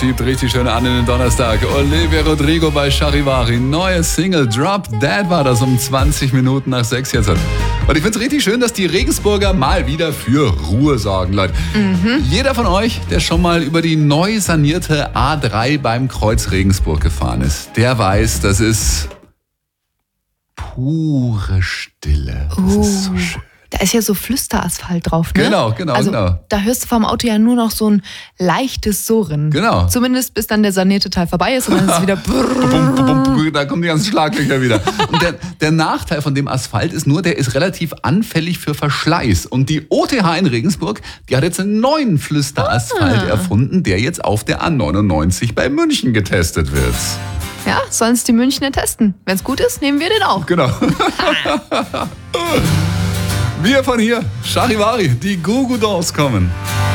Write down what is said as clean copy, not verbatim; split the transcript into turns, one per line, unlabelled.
schiebt richtig schön an in den Donnerstag. Olivia Rodrigo bei Charivari. Neue Single Drop Dead war das um 20 Minuten nach 6 jetzt. Und ich finde es richtig schön, dass die Regensburger mal wieder für Ruhe sorgen, Leute. Jeder von euch, der schon mal über die neu sanierte A3 beim Kreuz Regensburg gefahren ist, der weiß, das ist pure Stille. Das ist so schön.
Da ist ja so Flüsterasphalt drauf, ne?
Genau.
Da hörst du vom Auto ja nur noch so ein leichtes Surren.
Genau.
Zumindest bis dann der sanierte Teil vorbei ist und dann ist es wieder
da kommen die ganzen Schlaglöcher wieder. Und der Nachteil von dem Asphalt ist nur, der ist relativ anfällig für Verschleiß. Und die OTH in Regensburg, die hat jetzt einen neuen Flüsterasphalt erfunden, der jetzt auf der A99 bei München getestet wird.
Ja, sollen es die Münchner testen. Wenn es gut ist, nehmen wir den auch.
Genau. Wir von hier, Charivari, die Goo Goo Dolls kommen.